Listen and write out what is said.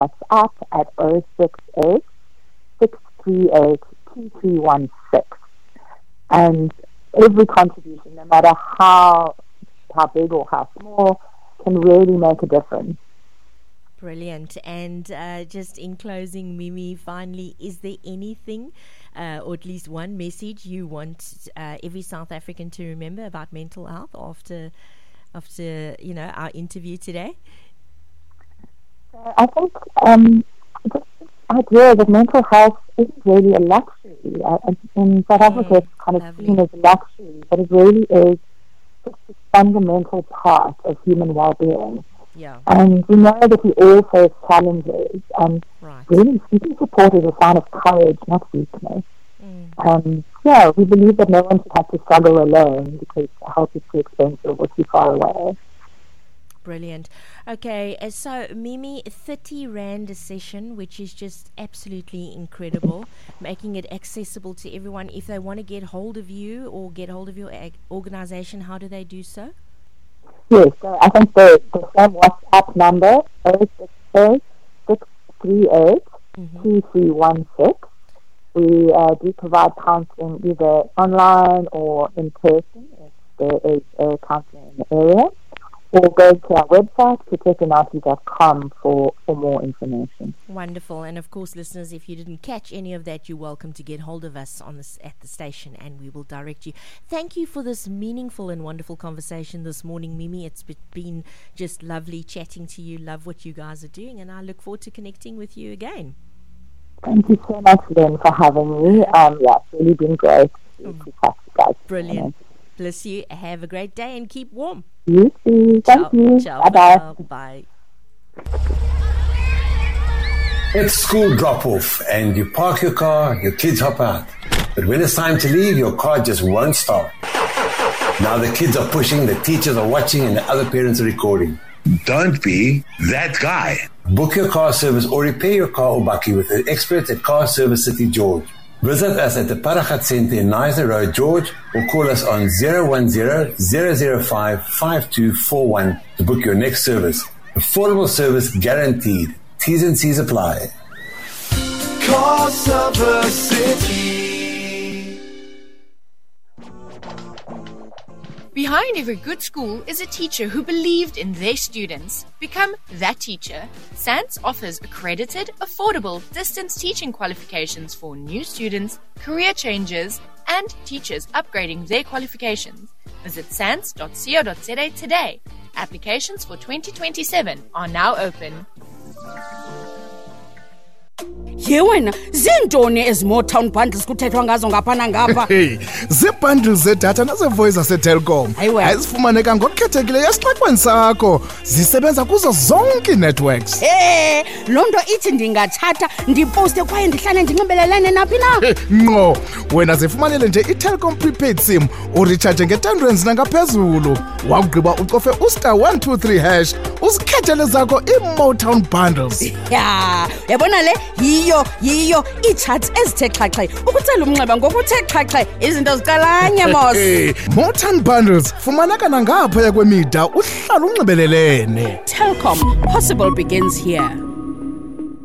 WhatsApp at 068 638 2316. And every contribution, no matter how big or how small, can really make a difference. Brilliant. And just in closing, Mimi, finally, is there anything or at least one message you want every South African to remember about mental health after our interview today? I think just this idea that mental health isn't really a luxury. In South Africa, it's kind of seen as a luxury, but it really is just a fundamental part of human well-being. Yeah. And we know that we all face challenges, and really seeking support is a sign of courage, not weakness. We believe that no one should have to struggle alone because help is too expensive or too far away. Brilliant. Okay, so Mimi, 30 Rand a session, which is just absolutely incredible, making it accessible to everyone. If they want to get hold of you or get hold of your organization, how do they do so? Yes, so I think the same WhatsApp number, 068 638 2316. We do provide counselling either online or in person if there is a counsellor in the area, or go to our website, kutekenati.com for more information. Wonderful. And of course, listeners, if you didn't catch any of that, you're welcome to get hold of us at the station and we will direct you. Thank you for this meaningful and wonderful conversation this morning, Mimi. It's been just lovely chatting to you. Love what you guys are doing, and I look forward to connecting with you again. Thank you so much, Lynn, for having me. It's really been great to talk to you guys. Brilliant. Bless you. Have a great day and keep warm. You too. Thank you. Ciao. Bye-bye. Bye. It's school drop-off and you park your car, your kids hop out. But when it's time to leave, your car just won't start. Now the kids are pushing, the teachers are watching, and the other parents are recording. Don't be that guy. Book your car service or repair your car or bakkie with the experts at Car Service City George. Visit us at the Paragat Centre in Nizer Road, George, or call us on 010-005-5241 to book your next service. Affordable service guaranteed. T's and C's apply. Car Service City. Behind every good school is a teacher who believed in their students. Become that teacher. SANS offers accredited, affordable distance teaching qualifications for new students, career changers, and teachers upgrading their qualifications. Visit sans.co.za today. Applications for 2027 are now open. Ye wena zintoni ezimotown bundles kuthethwa ngazo ngapha nangapha? Hey, zibundles zedatha nazevoice zaseTelkom. Ayizifumaneka ngokukhethekileyo esixaxweni sakho. Zisebenza kuzo zonke networks. Lonto ithi ndingathatha ndiposte kwaye ndihlale ndinxibelelane naphi na. Ngqo, wena zifumanele nje iTelkom prepaid sim urecharge nge-R10 nangaphezulu. Wakugqiba ucofe *123# uzikhethele zakho iMotown bundles. Yabona le yiyo ii-charts ezithe xhaxhe ukutsela umnxeba ngokuthe xhaxhe izinto zikalanye mos. Motown bundles fumaneka nangaphaya kwemida uhlala unxibelelene. Telkom, possible begins here.